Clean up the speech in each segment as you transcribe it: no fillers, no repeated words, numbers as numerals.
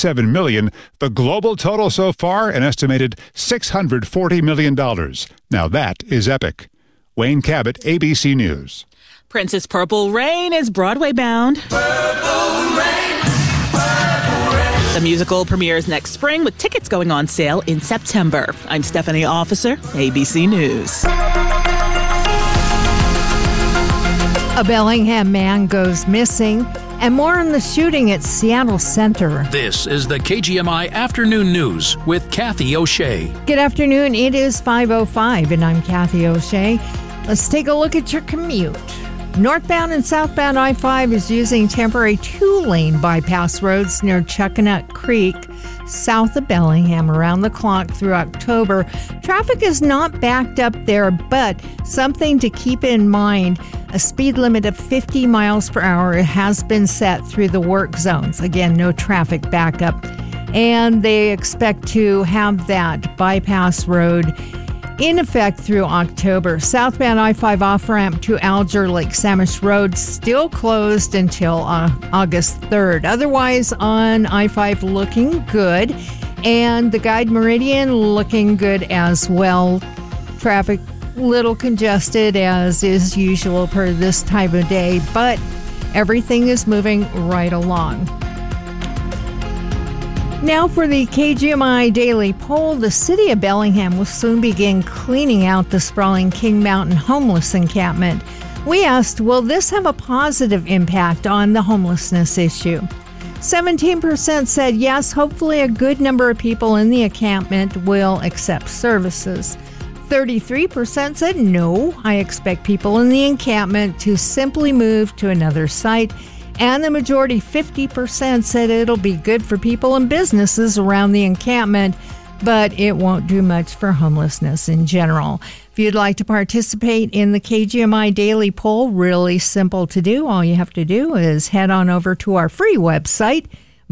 $87 million. The global total so far, an estimated $640 million. Now that is epic. Wayne Cabot, ABC News. Prince's Purple Rain is Broadway bound. Purple Rain, Purple Rain. The musical premieres next spring with tickets going on sale in September. I'm Stephanie Officer, ABC News. A Bellingham man goes missing, and more on the shooting at Seattle Center. This is the KGMI Afternoon News with Kathy O'Shea. Good afternoon. It is 5:05, and I'm Kathy O'Shea. Let's take a look at your commute. Northbound and southbound I-5 is using temporary two-lane bypass roads near Chuckanut Creek, south of Bellingham, around the clock through October. Traffic is not backed up there, but something to keep in mind, a speed limit of 50 miles per hour has been set through the work zones. Again, no traffic backup. And they expect to have that bypass road in effect through October. Southbound I-5 off-ramp to Alger Lake Samish Road still closed until August 3rd. Otherwise, on I-5 looking good, and the Guide Meridian looking good as well. Traffic little congested as is usual per this time of day, but everything is moving right along. Now for the KGMI Daily Poll, the city of Bellingham will soon begin cleaning out the sprawling King Mountain homeless encampment. We asked, will this have a positive impact on the homelessness issue? 17% said yes, hopefully a good number of people in the encampment will accept services. 33% said no, I expect people in the encampment to simply move to another site. And the majority, 50%, said it'll be good for people and businesses around the encampment, but it won't do much for homelessness in general. If you'd like to participate in the KGMI Daily Poll, really simple to do. All you have to do is head on over to our free website,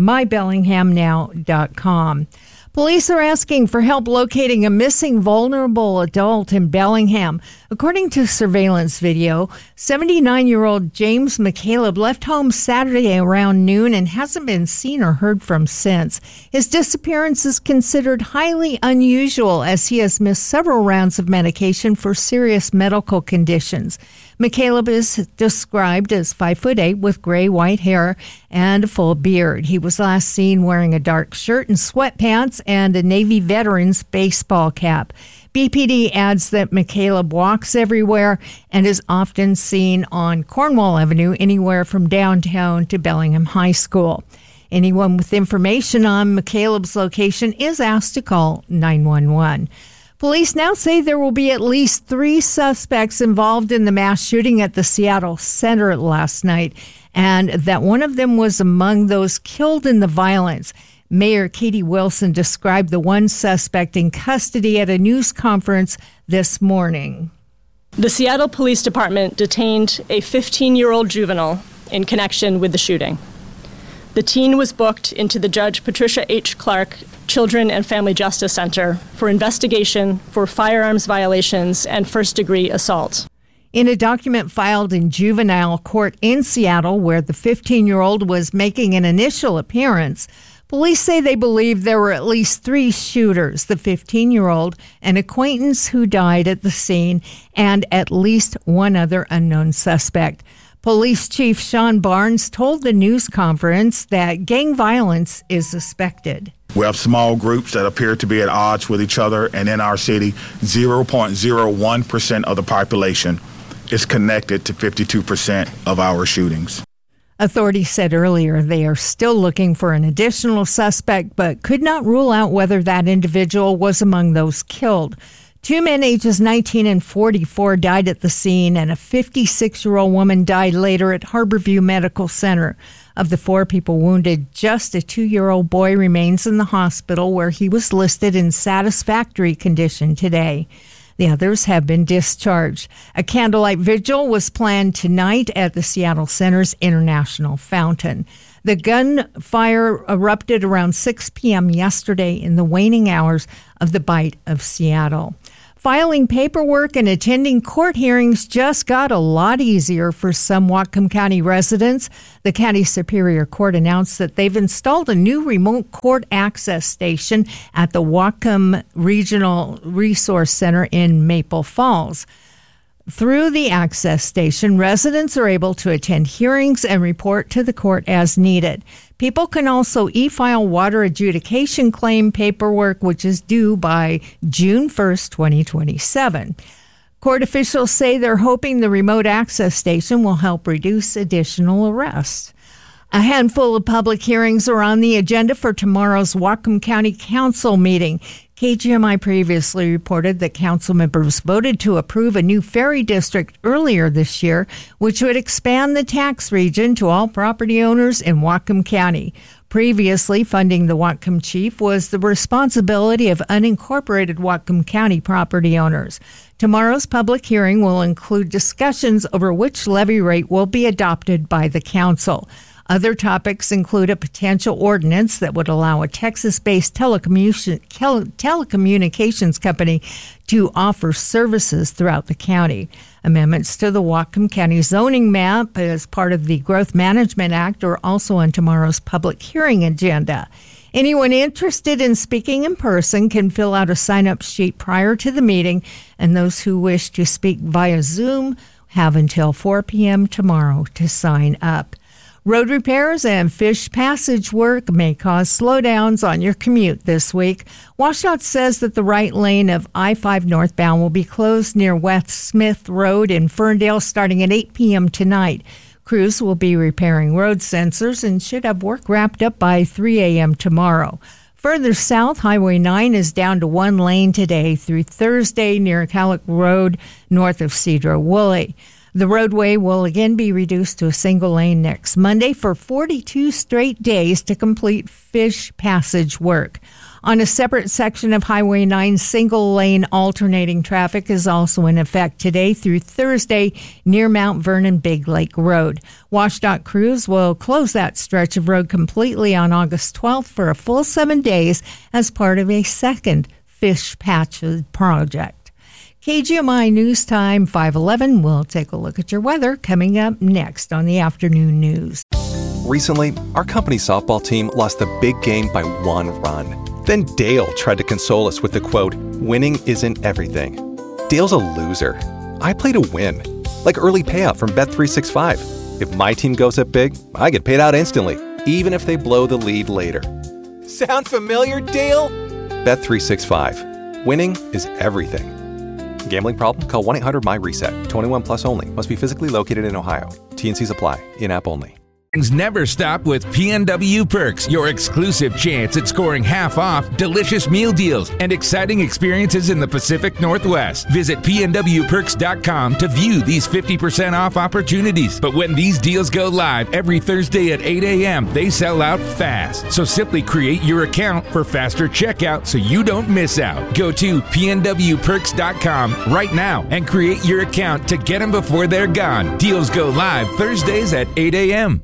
mybellinghamnow.com. Police are asking for help locating a missing vulnerable adult in Bellingham. According to surveillance video, 79-year-old James McCaleb left home Saturday around noon and hasn't been seen or heard from since. His disappearance is considered highly unusual as he has missed several rounds of medication for serious medical conditions. McCaleb is described as 5'8" with gray-white hair and a full beard. He was last seen wearing a dark shirt and sweatpants and a Navy veteran's baseball cap. BPD adds that McCaleb walks everywhere and is often seen on Cornwall Avenue, anywhere from downtown to Bellingham High School. Anyone with information on McCaleb's location is asked to call 911. Police now say there will be at least 3 suspects involved in the mass shooting at the Seattle Center last night, and that one of them was among those killed in the violence. Mayor Katie Wilson described the one suspect in custody at a news conference this morning. The Seattle Police Department detained a 15-year-old juvenile in connection with the shooting. The teen was booked into the Judge Patricia H. Clark Children and Family Justice Center for investigation for firearms violations and first-degree assault. In a document filed in juvenile court in Seattle, where the 15-year-old was making an initial appearance, police say they believe there were at least 3 shooters, the 15-year-old, an acquaintance who died at the scene, and at least one other unknown suspect. Police Chief Sean Barnes told the news conference that gang violence is suspected. We have small groups that appear to be at odds with each other, and in our city, 0.01% of the population is connected to 52% of our shootings. Authorities said earlier they are still looking for an additional suspect, but could not rule out whether that individual was among those killed. 2 men ages 19 and 44 died at the scene, and a 56-year-old woman died later at Harborview Medical Center. Of the 4 people wounded, just a 2-year-old boy remains in the hospital, where he was listed in satisfactory condition today. The others have been discharged. A candlelight vigil was planned tonight at the Seattle Center's International Fountain. The gunfire erupted around 6 p.m. yesterday in the waning hours of the Bight of Seattle. Filing paperwork and attending court hearings just got a lot easier for some Whatcom County residents. The County Superior Court announced that they've installed a new remote court access station at the Whatcom Regional Resource Center in Maple Falls. Through the access station, residents are able to attend hearings and report to the court as needed. People can also e-file water adjudication claim paperwork, which is due by June 1st, 2027. Court officials say they're hoping the remote access station will help reduce additional arrests. A handful of public hearings are on the agenda for tomorrow's Whatcom County Council meeting. KGMI previously reported that council members voted to approve a new ferry district earlier this year, which would expand the tax region to all property owners in Whatcom County. Previously, funding the Whatcom Chief was the responsibility of unincorporated Whatcom County property owners. Tomorrow's public hearing will include discussions over which levy rate will be adopted by the council. Other topics include a potential ordinance that would allow a Texas-based telecommunications company to offer services throughout the county. Amendments to the Whatcom County zoning map as part of the Growth Management Act are also on tomorrow's public hearing agenda. Anyone interested in speaking in person can fill out a sign-up sheet prior to the meeting, and those who wish to speak via Zoom have until 4 p.m. tomorrow to sign up. Road repairs and fish passage work may cause slowdowns on your commute this week. WashDOT says that the right lane of I-5 northbound will be closed near West Smith Road in Ferndale starting at 8 p.m. tonight. Crews will be repairing road sensors and should have work wrapped up by 3 a.m. tomorrow. Further south, Highway 9 is down to one lane today through Thursday near Calic Road north of Cedar-Woolley. The roadway will again be reduced to a single lane next Monday for 42 straight days to complete fish passage work. On a separate section of Highway 9, single-lane alternating traffic is also in effect today through Thursday near Mount Vernon Big Lake Road. WashDOT crews will close that stretch of road completely on August 12th for a full 7 days as part of a second fish patch project. KGMI News Time 5:11. We'll take a look at your weather coming up next on the afternoon news. Recently, our company's softball team lost the big game by 1 run. Then Dale tried to console us with the quote, "Winning isn't everything." Dale's a loser. I play to win, like early payout from Bet365. If my team goes up big, I get paid out instantly, even if they blow the lead later. Sound familiar, Dale? Bet365. Winning is everything. Gambling problem? Call 1-800-MY-RESET. 21 plus only. Must be physically located in Ohio. T&Cs apply. In-app only. Things never stop with PNW Perks, your exclusive chance at scoring half off, delicious meal deals, and exciting experiences in the Pacific Northwest. Visit PNWPerks.com to view these 50% off opportunities. But when these deals go live every Thursday at 8 a.m., they sell out fast. So simply create your account for faster checkout so you don't miss out. Go to PNWPerks.com right now and create your account to get them before they're gone. Deals go live Thursdays at 8 a.m.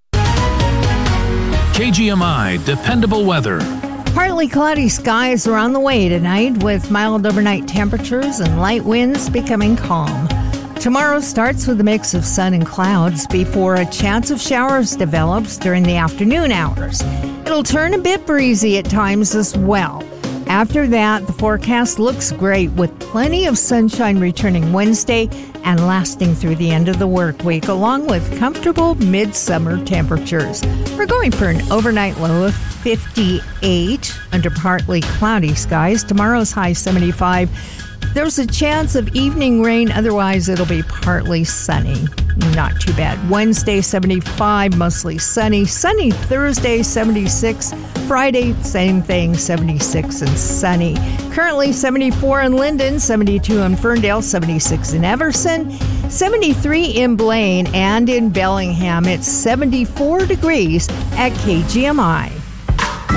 KGMI Dependable Weather. Partly cloudy skies are on the way tonight with mild overnight temperatures and light winds becoming calm. Tomorrow starts with a mix of sun and clouds before a chance of showers develops during the afternoon hours. It'll turn a bit breezy at times as well. After that, the forecast looks great with plenty of sunshine returning Wednesday and lasting through the end of the work week, along with comfortable midsummer temperatures. We're going for an overnight low of 58 under partly cloudy skies. Tomorrow's high 75. There's a chance of evening rain. Otherwise, it'll be partly sunny. Not too bad. Wednesday, 75, mostly sunny. Sunny Thursday, 76. Friday, same thing, 76 and sunny. Currently 74 in Linden, 72 in Ferndale, 76 in Everson, 73 in Blaine, and in Bellingham, it's 74 degrees at KGMI.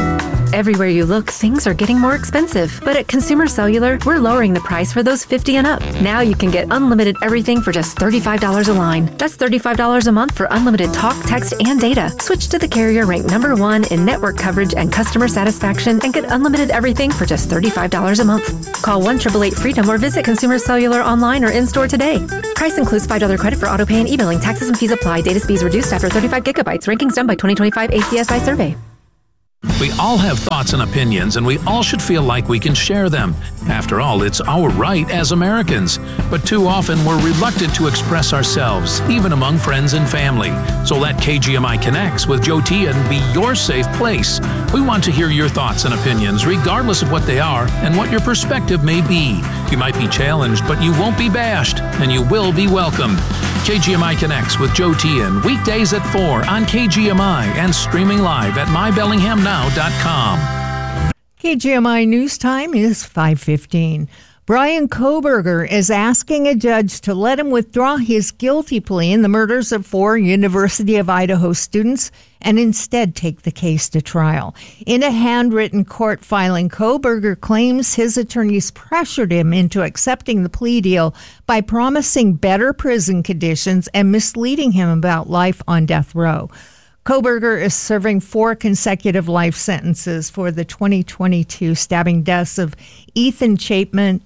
Everywhere you look, things are getting more expensive. But at Consumer Cellular, we're lowering the price for those 50 and up. Now you can get unlimited everything for just $35 a line. That's $35 a month for unlimited talk, text, and data. Switch to the carrier ranked number 1 in network coverage and customer satisfaction and get unlimited everything for just $35 a month. Call 1-888-FREEDOM or visit Consumer Cellular online or in-store today. Price includes $5 credit for auto pay and e-billing. Taxes and fees apply. Data speeds reduced after 35 gigabytes. Rankings done by 2025 ACSI survey. We all have thoughts and opinions, and we all should feel like we can share them. After all, it's our right as Americans. But too often, we're reluctant to express ourselves, even among friends and family. So let KGMI Connects with Joe Tian be your safe place. We want to hear your thoughts and opinions, regardless of what they are and what your perspective may be. You might be challenged, but you won't be bashed, and you will be welcomed. KGMI Connects with Joe Tian, weekdays at 4 on KGMI and streaming live at mybellinghamnow.com. KGMI News Time is 5:15. Brian Kohberger is asking a judge to let him withdraw his guilty plea in the murders of 4 University of Idaho students and instead take the case to trial. In a handwritten court filing, Kohberger claims his attorneys pressured him into accepting the plea deal by promising better prison conditions and misleading him about life on death row. Kohberger is serving 4 consecutive life sentences for the 2022 stabbing deaths of Ethan Chapin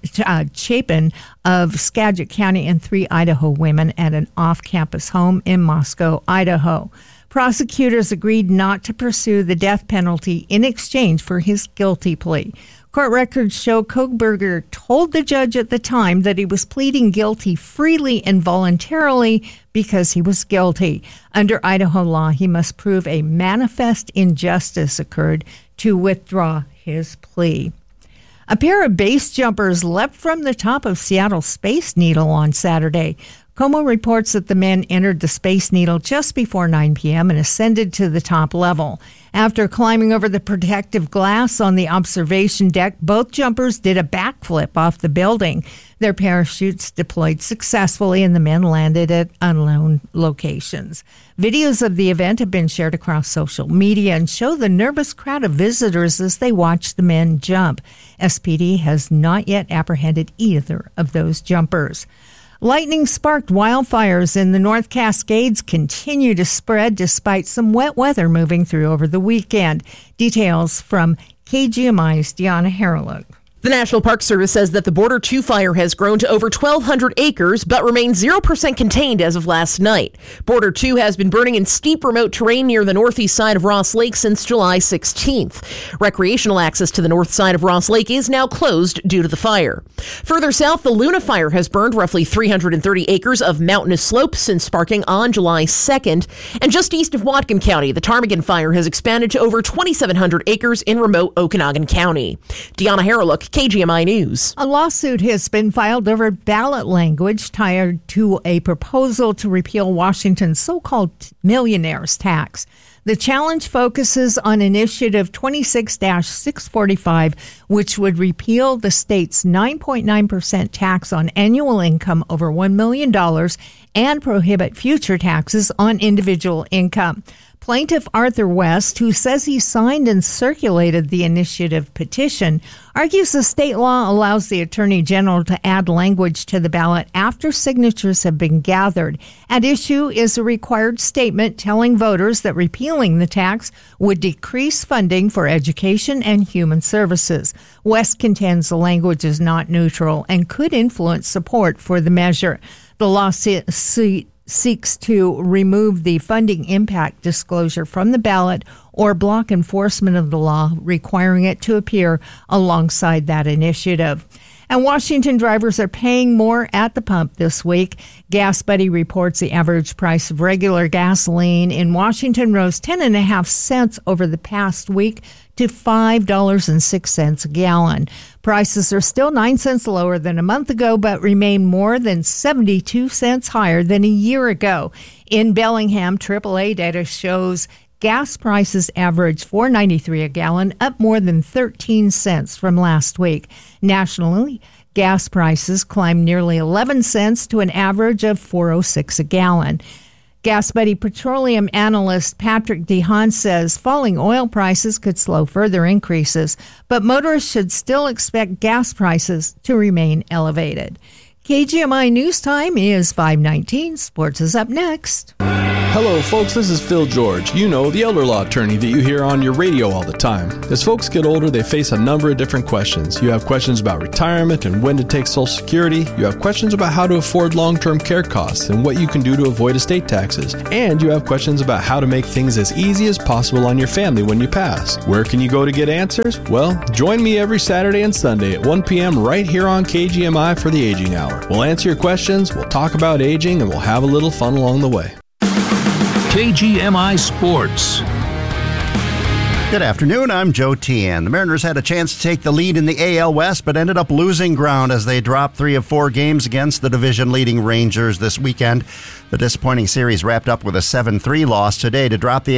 of Skagit County and 3 Idaho women at an off-campus home in Moscow, Idaho. Prosecutors agreed not to pursue the death penalty in exchange for his guilty plea. Court records show Kohberger told the judge at the time that he was pleading guilty freely and voluntarily because he was guilty. Under Idaho law, he must prove a manifest injustice occurred to withdraw his plea. A pair of base jumpers leapt from the top of Seattle Space Needle on Saturday. KOMO reports that the men entered the Space Needle just before 9 p.m. and ascended to the top level. After climbing over the protective glass on the observation deck, both jumpers did a backflip off the building. Their parachutes deployed successfully and the men landed at unknown locations. Videos of the event have been shared across social media and show the nervous crowd of visitors as they watch the men jump. SPD has not yet apprehended either of those jumpers. Lightning-sparked wildfires in the North Cascades continue to spread despite some wet weather moving through over the weekend. Details from KGMI's Deanna Harreluk. The National Park Service says that the Border 2 fire has grown to over 1,200 acres, but remains 0% contained as of last night. Border 2 has been burning in steep remote terrain near the northeast side of Ross Lake since July 16th. Recreational access to the north side of Ross Lake is now closed due to the fire. Further south, the Luna fire has burned roughly 330 acres of mountainous slope since sparking on July 2nd. And just east of Whatcom County, the Ptarmigan fire has expanded to over 2,700 acres in remote Okanagan County. Deanna Harreluk, KGMI News. A lawsuit has been filed over ballot language tied to a proposal to repeal Washington's so-called millionaire's tax. The challenge focuses on Initiative 26-645, which would repeal the state's 9.9% tax on annual income over $1 million and prohibit future taxes on individual income. Plaintiff Arthur West, who says he signed and circulated the initiative petition, argues the state law allows the Attorney General to add language to the ballot after signatures have been gathered. At issue is a required statement telling voters that repealing the tax would decrease funding for education and human services. West contends the language is not neutral and could influence support for the measure. The lawsuit seeks to remove the funding impact disclosure from the ballot or block enforcement of the law, requiring it to appear alongside that initiative. And Washington drivers are paying more at the pump this week. GasBuddy reports the average price of regular gasoline in Washington rose 10.5 cents over the past week to $5.06 a gallon. Prices are still 9 cents lower than a month ago, but remain more than 72 cents higher than a year ago. In Bellingham, AAA data shows gas prices average $4.93 a gallon, up more than 13 cents from last week. Nationally, gas prices climbed nearly 11 cents to an average of $4.06 a gallon. GasBuddy petroleum analyst Patrick DeHaan says falling oil prices could slow further increases, but motorists should still expect gas prices to remain elevated. KGMI News Time is 5:19. Sports is up next. Hello, folks. This is Phil George. You know, the elder law attorney that you hear on your radio all the time. As folks get older, they face a number of different questions. You have questions about retirement and when to take Social Security. You have questions about how to afford long-term care costs and what you can do to avoid estate taxes. And you have questions about how to make things as easy as possible on your family when you pass. Where can you go to get answers? Well, join me every Saturday and Sunday at 1 p.m. right here on KGMI for the Aging Hour. We'll answer your questions, we'll talk about aging, and we'll have a little fun along the way. KGMI Sports. Good afternoon, I'm Joe Tian. The Mariners had a chance to take the lead in the AL West, but ended up losing ground as they dropped 3 of 4 games against the division-leading Rangers this weekend. The disappointing series wrapped up with a 7-3 loss today to drop the